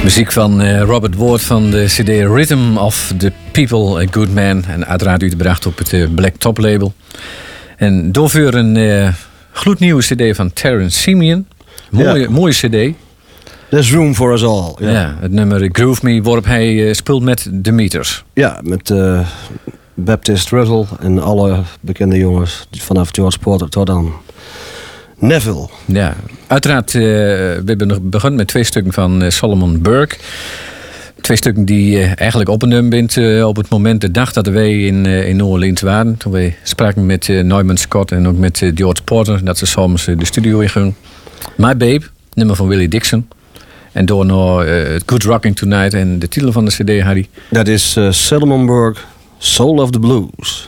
Muziek van Robert Ward van de CD Rhythm of the People, A Good Man. En uiteraard uitgebracht op het Black Top label. En doorvoer een gloednieuwe CD van Terence Simeon. Mooie CD. There's room for us all. Ja, het nummer Groove Me, waarop hij speelt met The Meters. Ja, met Baptist Russell en alle bekende jongens. Vanaf George Porter tot aan Neville. Ja, uiteraard, we hebben begonnen met 2 stukken van Solomon Burke. 2 stukken die eigenlijk opgenomen bent op het moment, de dag dat wij in New Orleans waren. Toen wij spraken met Norman Scott en ook met George Porter, dat ze soms de studio in gingen. My Babe, nummer van Willie Dixon. En door naar Good Rocking Tonight en de titel van de CD, Harry. Dat is Solomon Burke, Soul of the Blues.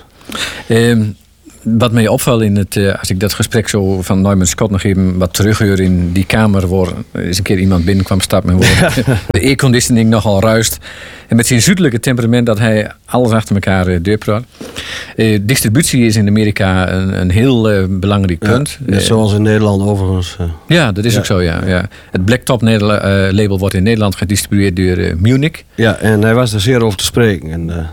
Wat mij opvalt in het, als ik dat gesprek zo van Norman Scott nog even wat terughoor in die kamer waar eens een keer iemand binnenkwam stappen en de airconditioning nogal ruist. En met zijn zuidelijke temperament dat hij alles achter elkaar deurpraat. Distributie is in Amerika een heel belangrijk punt. Net zoals in Nederland overigens. Ja, dat is ook zo, ja. Het Black Top label wordt in Nederland gedistribueerd door Munich. Ja, en hij was er zeer over te spreken.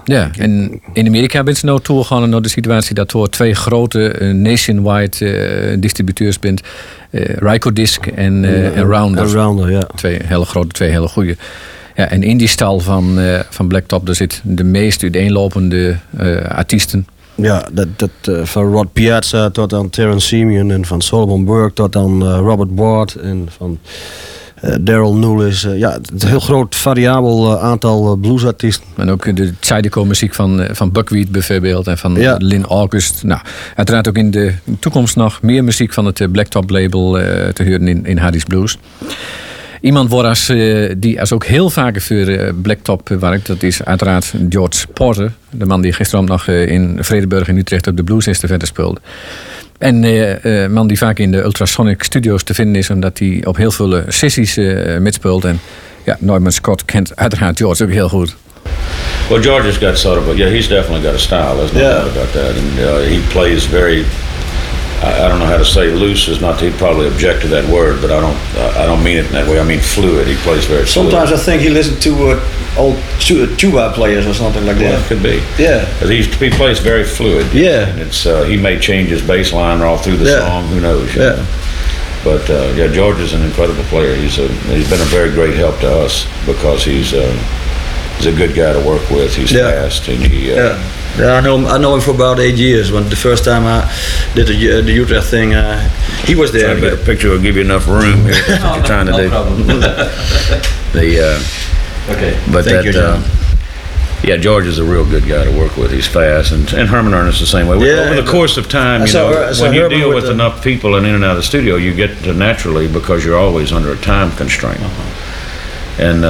En in Amerika ben ze nou toegegaan naar de situatie dat er 2 grote nationwide distributeurs bent. Rykodisc en Rounder. Rounder, ja. 2 hele grote, 2 hele goede. Ja, en in die stal van Black Top, daar zit de meest uiteenlopende artiesten. Ja, van Rod Piazza tot aan Terence Simeon en van Solomon Burke tot aan Robert Ward en van Daryl Newlis. Ja, het is een heel groot variabel aantal bluesartiesten. En ook de Zydeco muziek van Buckwheat bijvoorbeeld en van Lynn August. Nou, uiteraard ook in de toekomst nog meer muziek van het Black Top label te horen in Harry's Blues. Iemand die als ook heel vaak voor Black Top werkt, dat is uiteraard George Porter. De man die gisteren nog in Vredenburg in Utrecht op de Blues verder speelde. En een man die vaak in de Ultrasonic Studios te vinden is, omdat hij op heel veel sessies meespeelt. En ja, Norman Scott kent uiteraard George ook heel goed. Well, George has got sort of he's definitely got a style. There's no doubt about that. And he plays very. I don't know how to say loose is not. He'd probably object to that word, but I don't mean it in that way. I mean fluid. He plays very. Sometimes fluid. I think he listens to old tuba players or something like that. It could be. Yeah. Because he plays very fluid. Yeah. And it's he may change his bass line all through the song. Who knows? You know? But George is an incredible player. He's been a very great help to us because he's a good guy to work with. He's fast and he. Yeah, I know him for about 8 years. When the first time I did the Utrecht thing, he was there. Trying to get a picture will give you enough room here. That's what you're trying to do. Problem. Okay. But thank you, John. George is a real good guy to work with. He's fast, and Herman Ernest the same way. Over the course of time, when you deal with enough people and in and out of the studio, you get to naturally, because you're always under a time constraint, and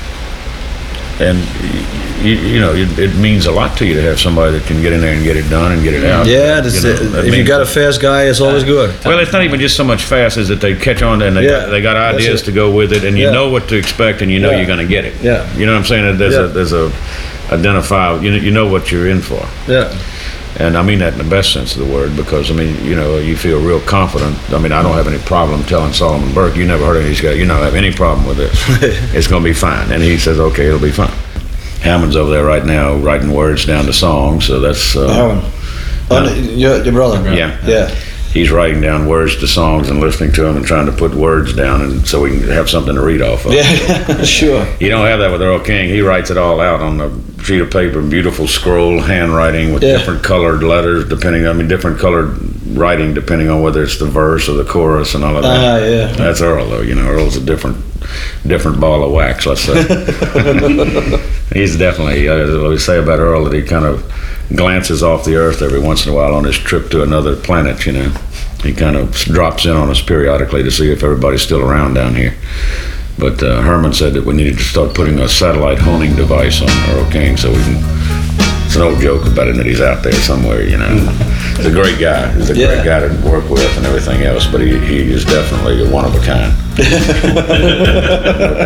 it means a lot to you to have somebody that can get in there and get it done and get it out. Yeah, if you got a fast guy, it's always good. Well, it's not even just so much fast as that they catch on and they got ideas to go with it, and you know what to expect, and you know you're going to get it. Yeah, you know what I'm saying? There's a identifiable. You know what you're in for. Yeah. And I mean that in the best sense of the word, because I mean, you feel real confident. I mean, I don't have any problem telling Solomon Burke, you never heard of these guys, you don't have any problem with this. It's going to be fine. And he says, okay, it'll be fine. Hammond's over there right now writing words down to songs, so that's Hammond. Your brother. Yeah. He's writing down words to songs and listening to them and trying to put words down, and so we can have something to read off of. Yeah, sure. You don't have that with Earl King. He writes it all out on a sheet of paper, beautiful scroll handwriting with different colored letters, different colored writing depending on whether it's the verse or the chorus and all of that. Yeah. That's Earl, though. Earl's a different ball of wax, let's say. He's definitely, we say about Earl that he kind of glances off the earth every once in a while on his trip to another planet, He kind of drops in on us periodically to see if everybody's still around down here. But Herman said that we needed to start putting a satellite honing device on Earl King so we can. It's an old joke about him that he's out there somewhere, He's a great guy. He's a great guy to work with and everything else, but he is definitely one of a kind.